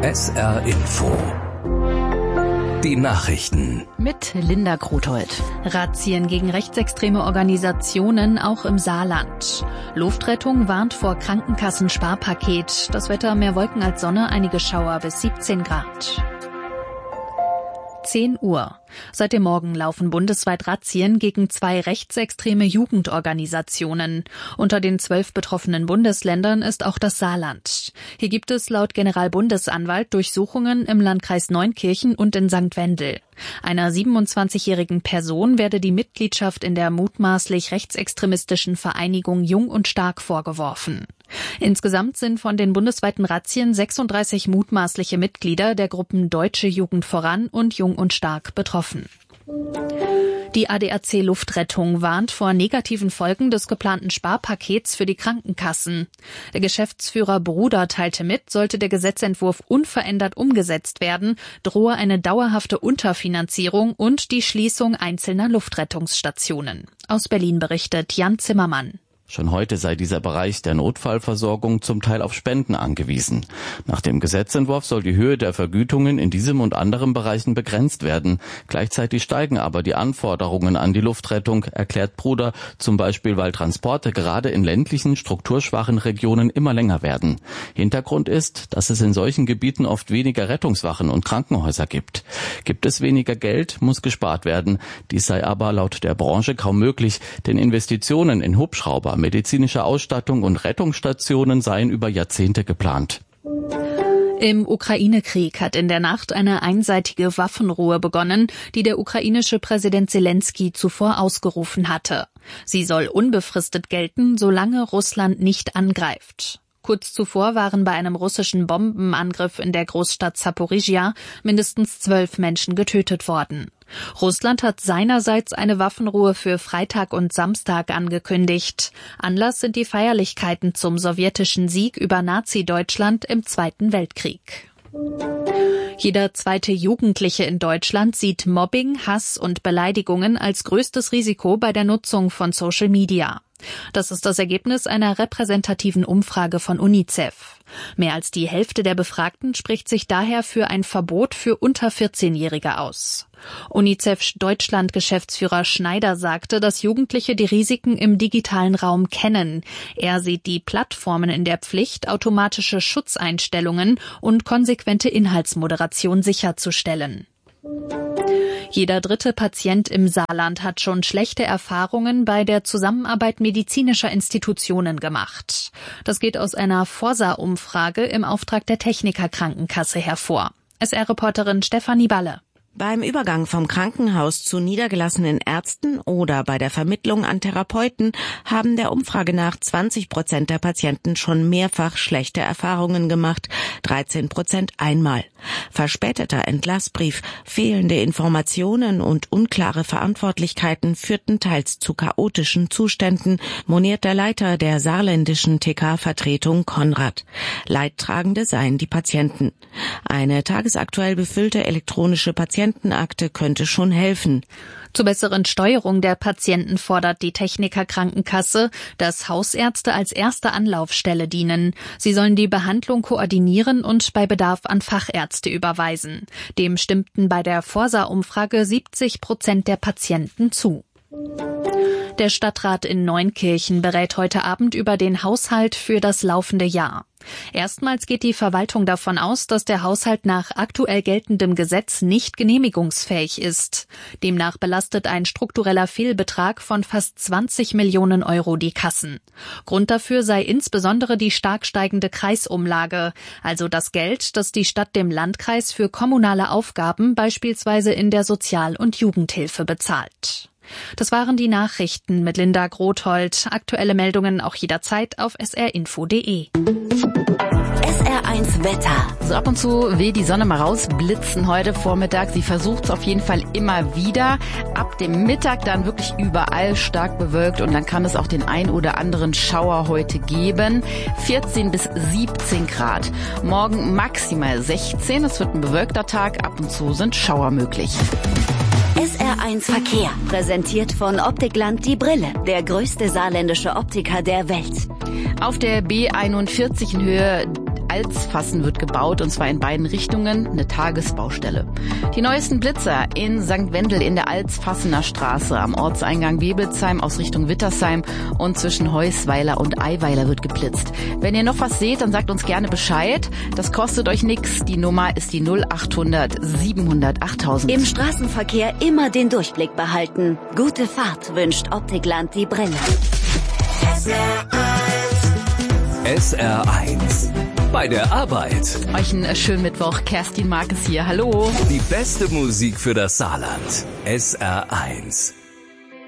SR Info. Die Nachrichten. Mit Linda Krothold. Razzien gegen rechtsextreme Organisationen auch im Saarland. Luftrettung warnt vor Krankenkassen-Sparpaket. Das Wetter mehr Wolken als Sonne, einige Schauer bis 17 Grad. 10 Uhr. Seit dem Morgen laufen bundesweit Razzien gegen 2 rechtsextreme Jugendorganisationen. Unter den 12 betroffenen Bundesländern ist auch das Saarland. Hier gibt es laut Generalbundesanwalt Durchsuchungen im Landkreis Neunkirchen und in St. Wendel. Einer 27-jährigen Person werde die Mitgliedschaft in der mutmaßlich rechtsextremistischen Vereinigung Jung und Stark vorgeworfen. Insgesamt sind von den bundesweiten Razzien 36 mutmaßliche Mitglieder der Gruppen Deutsche Jugend voran und Jung und Stark betroffen. Die ADAC Luftrettung warnt vor negativen Folgen des geplanten Sparpakets für die Krankenkassen. Der Geschäftsführer Bruder teilte mit, sollte der Gesetzentwurf unverändert umgesetzt werden, drohe eine dauerhafte Unterfinanzierung und die Schließung einzelner Luftrettungsstationen. Aus Berlin berichtet Jan Zimmermann. Schon heute sei dieser Bereich der Notfallversorgung zum Teil auf Spenden angewiesen. Nach dem Gesetzentwurf soll die Höhe der Vergütungen in diesem und anderen Bereichen begrenzt werden. Gleichzeitig steigen aber die Anforderungen an die Luftrettung, erklärt Bruder, zum Beispiel weil Transporte gerade in ländlichen, strukturschwachen Regionen immer länger werden. Hintergrund ist, dass es in solchen Gebieten oft weniger Rettungswachen und Krankenhäuser gibt. Gibt es weniger Geld, muss gespart werden. Dies sei aber laut der Branche kaum möglich, denn Investitionen in Hubschrauber, medizinische Ausstattung und Rettungsstationen seien über Jahrzehnte geplant. Im Ukraine-Krieg hat in der Nacht eine einseitige Waffenruhe begonnen, die der ukrainische Präsident Zelensky zuvor ausgerufen hatte. Sie soll unbefristet gelten, solange Russland nicht angreift. Kurz zuvor waren bei einem russischen Bombenangriff in der Großstadt Zaporizhia mindestens 12 Menschen getötet worden. Russland hat seinerseits eine Waffenruhe für Freitag und Samstag angekündigt. Anlass sind die Feierlichkeiten zum sowjetischen Sieg über Nazi-Deutschland im Zweiten Weltkrieg. Jeder zweite Jugendliche in Deutschland sieht Mobbing, Hass und Beleidigungen als größtes Risiko bei der Nutzung von Social Media. Das ist das Ergebnis einer repräsentativen Umfrage von UNICEF. Mehr als die Hälfte der Befragten spricht sich daher für ein Verbot für unter 14-Jährige aus. UNICEF-Deutschland-Geschäftsführer Schneider sagte, dass Jugendliche die Risiken im digitalen Raum kennen. Er sieht die Plattformen in der Pflicht, automatische Schutzeinstellungen und konsequente Inhaltsmoderation sicherzustellen. Jeder dritte Patient im Saarland hat schon schlechte Erfahrungen bei der Zusammenarbeit medizinischer Institutionen gemacht. Das geht aus einer Forsa-Umfrage im Auftrag der Techniker Krankenkasse hervor. SR-Reporterin Stefanie Balle. Beim Übergang vom Krankenhaus zu niedergelassenen Ärzten oder bei der Vermittlung an Therapeuten haben der Umfrage nach 20% der Patienten schon mehrfach schlechte Erfahrungen gemacht, 13% einmal. Verspäteter Entlassbrief, fehlende Informationen und unklare Verantwortlichkeiten führten teils zu chaotischen Zuständen, moniert der Leiter der saarländischen TK-Vertretung Konrad. Leidtragende seien die Patienten. Eine tagesaktuell befüllte elektronische Patientenakte könnte schon helfen. Zur besseren Steuerung der Patienten fordert die Techniker Krankenkasse, dass Hausärzte als erste Anlaufstelle dienen. Sie sollen die Behandlung koordinieren und bei Bedarf an Fachärzte überweisen. Dem stimmten bei der Forsa-Umfrage 70% der Patienten zu. Der Stadtrat in Neunkirchen berät heute Abend über den Haushalt für das laufende Jahr. Erstmals geht die Verwaltung davon aus, dass der Haushalt nach aktuell geltendem Gesetz nicht genehmigungsfähig ist. Demnach belastet ein struktureller Fehlbetrag von fast 20 Millionen Euro die Kassen. Grund dafür sei insbesondere die stark steigende Kreisumlage, also das Geld, das die Stadt dem Landkreis für kommunale Aufgaben, beispielsweise in der Sozial- und Jugendhilfe, bezahlt. Das waren die Nachrichten mit Linda Krothold. Aktuelle Meldungen auch jederzeit auf srinfo.de. SR1 Wetter. So ab und zu will die Sonne mal rausblitzen heute Vormittag. Sie versucht es auf jeden Fall immer wieder. Ab dem Mittag dann wirklich überall stark bewölkt und dann kann es auch den ein oder anderen Schauer heute geben. 14 bis 17 Grad. Morgen maximal 16. Es wird ein bewölkter Tag. Ab und zu sind Schauer möglich. SR1 Verkehr, präsentiert von Optikland die Brille, der größte saarländische Optiker der Welt. Auf der B41 in Höhe Alsfassen wird gebaut, und zwar in beiden Richtungen, eine Tagesbaustelle. Die neuesten Blitzer in St. Wendel in der Alsfassener Straße am Ortseingang Webelsheim aus Richtung Wittersheim und zwischen Heusweiler und Eiweiler wird geblitzt. Wenn ihr noch was seht, dann sagt uns gerne Bescheid. Das kostet euch nix. Die Nummer ist die 0800 700 8000. Im Straßenverkehr immer den Durchblick behalten. Gute Fahrt wünscht Optikland die Brille. SR1 bei der Arbeit. Euch einen schönen Mittwoch. Kerstin Markes hier. Hallo. Die beste Musik für das Saarland. SR1.